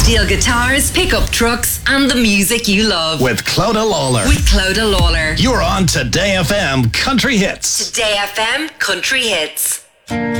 Steel guitars, pickup trucks, and the music you love. With Clodagh Lawler. You're on Today FM Country Hits. Today FM Country Hits.